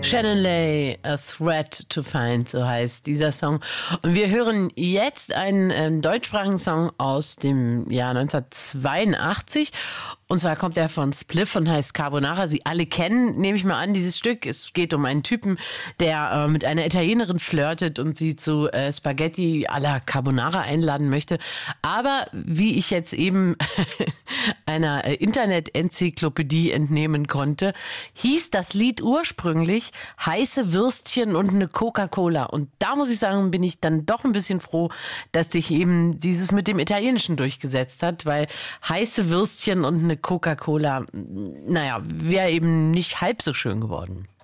Shannon Lay, A Thread to Find, so heißt dieser Song. Und wir hören jetzt einen deutschsprachigen Song aus dem Jahr 1982. Und zwar kommt er von Spliff und heißt Carbonara. Sie alle kennen, nehme ich mal an, dieses Stück. Es geht um einen Typen, der mit einer Italienerin flirtet und sie zu Spaghetti alla Carbonara einladen möchte. Aber wie ich jetzt eben einer Internet-Enzyklopädie entnehmen konnte, hieß das Lied ursprünglich Heiße Würstchen und eine Coca-Cola. Und da muss ich sagen, bin ich dann doch ein bisschen froh, dass sich eben dieses mit dem Italienischen durchgesetzt hat, weil heiße Würstchen und eine Coca-Cola, naja, wäre eben nicht halb so schön geworden.